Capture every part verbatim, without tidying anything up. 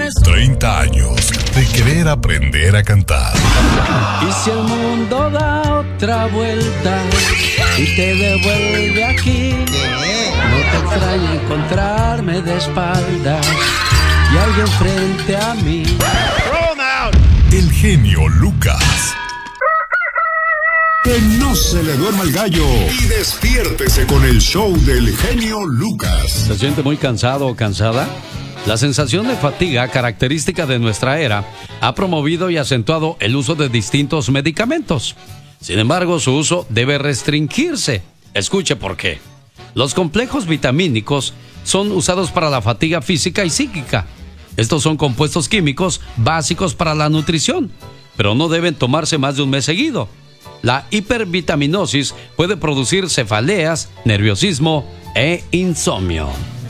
treinta años de querer aprender a cantar. Y si el mundo da otra vuelta y te devuelve aquí, no te extraña encontrarme de espaldas y alguien frente a mí. El genio Lucas. Que no se le duerma el gallo y despiértese con el show del genio Lucas. ¿Se siente muy cansado o cansada? La sensación de fatiga, característica de nuestra era, ha promovido y acentuado el uso de distintos medicamentos. Sin embargo, su uso debe restringirse. Escuche por qué. Los complejos vitamínicos son usados para la fatiga física y psíquica. Estos son compuestos químicos básicos para la nutrición, pero no deben tomarse más de un mes seguido. La hipervitaminosis puede producir cefaleas, nerviosismo e insomnio.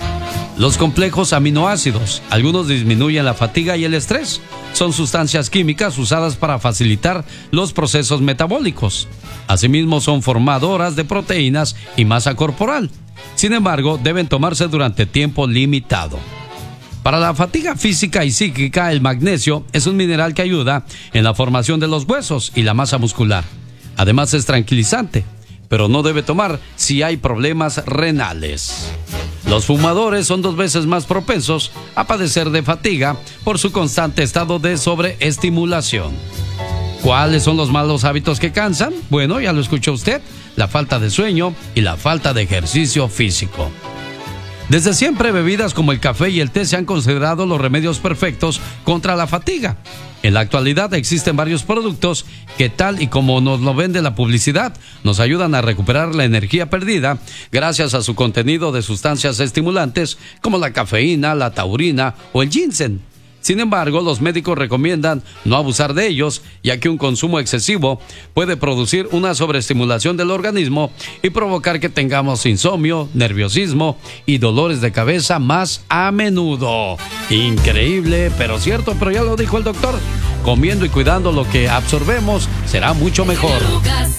Los complejos aminoácidos, algunos disminuyen la fatiga y el estrés. Son sustancias químicas usadas para facilitar los procesos metabólicos. Asimismo, son formadoras de proteínas y masa corporal. Sin embargo, deben tomarse durante tiempo limitado. Para la fatiga física y psíquica, el magnesio es un mineral que ayuda en la formación de los huesos y la masa muscular. Además, es tranquilizante, pero no debe tomar si hay problemas renales. Los fumadores son dos veces más propensos a padecer de fatiga por su constante estado de sobreestimulación. ¿Cuáles son los malos hábitos que cansan? Bueno, ya lo escuchó usted, la falta de sueño y la falta de ejercicio físico. Desde siempre, bebidas como el café y el té se han considerado los remedios perfectos contra la fatiga. En la actualidad existen varios productos que, tal y como nos lo vende la publicidad, nos ayudan a recuperar la energía perdida gracias a su contenido de sustancias estimulantes como la cafeína, la taurina o el ginseng. Sin embargo, los médicos recomiendan no abusar de ellos, ya que un consumo excesivo puede producir una sobreestimulación del organismo y provocar que tengamos insomnio, nerviosismo y dolores de cabeza más a menudo. Increíble, pero cierto, pero ya lo dijo el doctor. Comiendo y cuidando lo que absorbemos será mucho mejor.